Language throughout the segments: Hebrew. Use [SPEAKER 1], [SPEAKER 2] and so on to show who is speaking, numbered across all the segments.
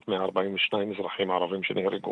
[SPEAKER 1] למות 142 אזרחים ערבים שנהרגו.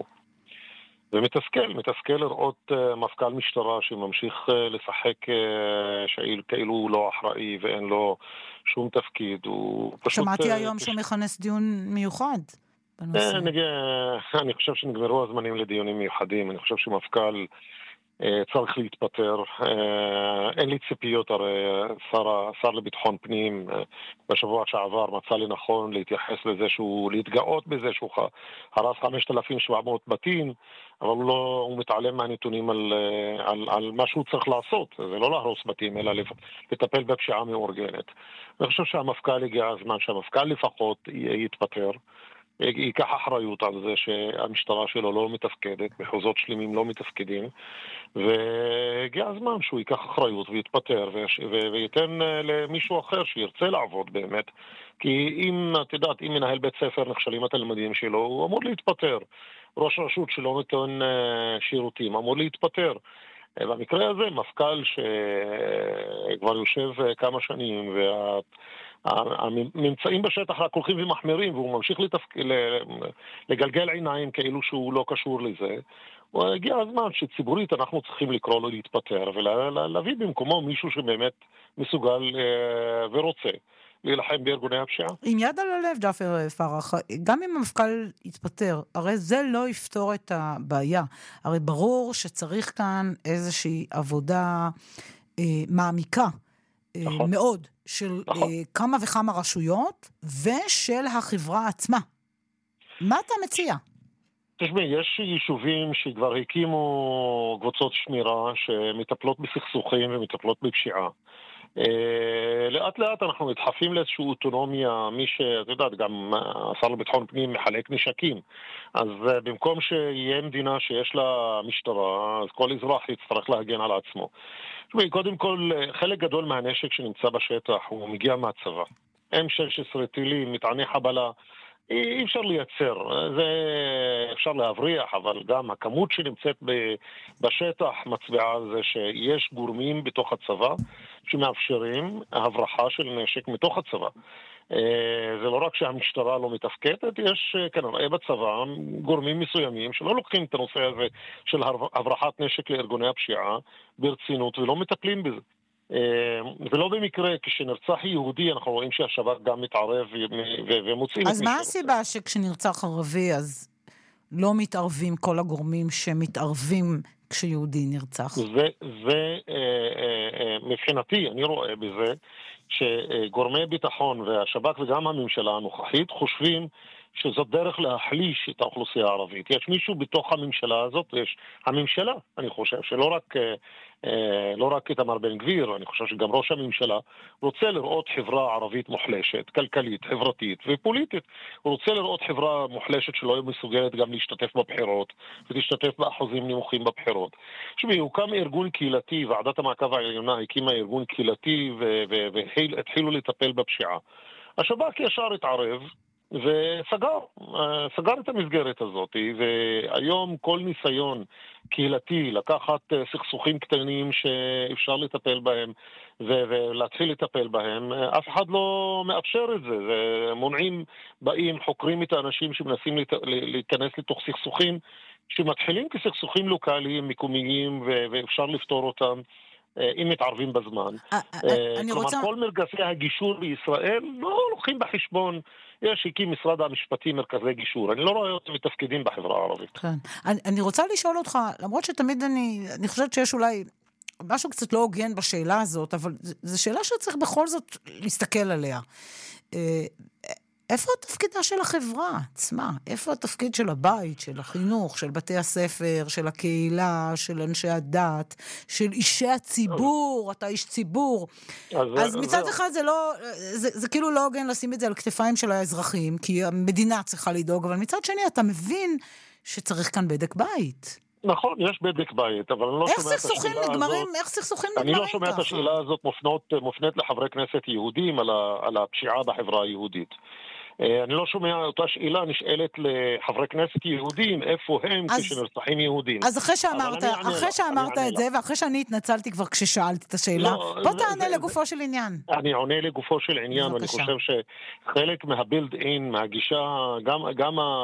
[SPEAKER 1] ומתסכל לראות מפכ"ל משטרה שממשיך לשחק כאילו הוא לא אחראי ואין לו שום תפקיד.
[SPEAKER 2] שמעתי היום שהוא מכנס דיון מיוחד בנושא.
[SPEAKER 1] אני חושב שנגמרו הזמנים לדיונים מיוחדים. אני חושב שמפכ"ל צריך להתפטר. אין לי ציפיות, הרי שר לביטחון פנים בשבוע שעבר מצא לנכון להתייחס לזה להתגאות בזה שהוא הרס 5,700 בתים, אבל הוא מתעלם מהנתונים על מה שהוא צריך לעשות. זה לא להרוס בתים, אלא לטפל בפשיעה מאורגנת. אני חושב שהמפכ"ל הגיע הזמן שהמפכ"ל לפחות יתפטר, ייקח אחריות על זה שהמשטרה שלו לא מתפקדת, מחוזות שלמים לא מתפקדים, והגיע הזמן שהוא ייקח אחריות ויתפטר וייתן למישהו אחר שירצה לעבוד באמת. כי אם מנהל בית ספר נכשלים התלמידים שלו, הוא אמור להתפטר. ראש רשות שלא נותן שירותים אמור להתפטר. במקרה הזה מפכ"ל שכבר יושב כמה שנים הממצאים בשטח רק הולכים ומחמירים, והוא ממשיך לגלגל עיניים כאילו שהוא לא קשור לזה. הגיע הזמן שציבורית אנחנו צריכים לקרוא לו להתפטר ולהביא במקומו מישהו שבאמת מסוגל ורוצה להילחם בארגוני הפשיעה.
[SPEAKER 2] עם יד על הלב, ג'אפר פרח, גם אם המפכ"ל יתפטר, הרי זה לא יפתור את הבעיה. הרי ברור שצריך כאן איזושהי עבודה מעמיקה מאוד של כמה וכמה רשויות ושל החברה עצמה. מה אתה מציע?
[SPEAKER 1] תשמע, יש יישובים שכבר הקימו קבוצות שמירה שמטפלות בסכסוכים ומטפלות בפשיעה. לאט לאט אנחנו מדחפים לאיזושהי אוטונומיה, מי שאת יודעת, גם השר לביטחון פנים מחלק נשקים. אז במקום שיהיה מדינה שיש לה משטרה, אז כל אזרח יצטרך להגן על עצמו. קודם כל, חלק גדול מהנשק שנמצא בשטח הוא מגיע מהצבא. M16 טילים, מטעני חבלה, אי אפשר לייצר, זה אפשר להבריח, אבל גם הכמות שנמצאת בשטח מצביעה על זה שיש גורמים בתוך הצבא שמאפשרים הברחה של נשק מתוך הצבא. זה לא רק שהמשטרה לא מתפקדת, יש כנראה בצבא גורמים מסוימים שלא לוקחים את הנושא הזה של הברחת נשק לארגוני הפשיעה ברצינות ולא מטפלים בזה. ולא במקרה, כשנרצח יהודי אנחנו רואים שהשב"כ גם מתערב ומוצאים.
[SPEAKER 2] אז מה הסיבה שכשנרצח ערבי אז לא מתערבים כל הגורמים שמתערבים כשיהודי נרצח?
[SPEAKER 1] זה מבחינתי, אני רואה בזה שגורמי ביטחון והשב"כ וגם הממשלה הנוכחית חושבים שזאת דרך להחליש את האוכלוסייה הערבית. יש מישהו בתוך הממשלה הזאת, יש הממשלה, אני חושב, שלא רק איתמר בן גביר, אני חושב שגם ראש הממשלה רוצה לראות חברה ערבית מוחלשת, כלכלית, חברתית ופוליטית. הוא רוצה לראות חברה מוחלשת שלא מסוגלת גם להשתתף בבחירות, ותשתתף באחוזים נמוכים בבחירות. הוקם ארגון קהילתי, ועדת המעקב העליונה הקימה ארגון קהילתי והתחילו לטפל בפשיעה. השב"כ ישר התערב, וסגר את המסגרת הזאת, והיום כל ניסיון קהילתי לקחת סכסוכים קטנים שאפשר לטפל בהם ולהתחיל לטפל בהם, אף אחד לא מאפשר את זה. מונעים, באים, חוקרים את האנשים שמנסים להיכנס לתוך סכסוכים שמתחילים כסכסוכים לוקליים, מקומיים, ואפשר לפתור אותם אם מתערבים בזמן. כלומר, כל מרכזי הגישור בישראל לא לוקחים בחשבון. יש הקים משרד המשפטים מרכזי גישור. אני לא רואה אותם מתפקידים בחברה הערבית.
[SPEAKER 2] כן. אני רוצה לשאול אותך, למרות שתמיד אני חושבת שיש אולי משהו קצת לא הוגן בשאלה הזאת, אבל זו שאלה שצריך בכל זאת להסתכל עליה. איפה התפקידה של החברה עצמה? איפה התפקיד של הבית, של החינוך, של בתי הספר, של הקהילה, של אנשי הדת, של אישי הציבור? אתה איש ציבור. אז מצד אחד זה כאילו לא הוגן לשים את זה על כתפיים של האזרחים, כי המדינה צריכה לדאוג, אבל מצד שני אתה מבין שצריך כאן בדק בית.
[SPEAKER 1] נכון, יש בדק בית, אבל אני לא שומע את השאלה הזאת.
[SPEAKER 2] איך סכסוכים נגמרים?
[SPEAKER 1] אני לא שומע את השאלה הזאת מופנית לחברי כנסת יהודים על הפשיעה בחברה היהודית. אני לא שומע אותה שאלה נשאלת לחברי כנסת יהודים, איפה הם כשנרצחים יהודים.
[SPEAKER 2] אז אחרי שאמרת את זה, ואחרי שאני התנצלתי כבר כששאלתי את השאלה, בוא תענה לגופו של עניין.
[SPEAKER 1] אני עונה לגופו של עניין, ואני חושב שחלק מהבילד אין, מהגישה, גם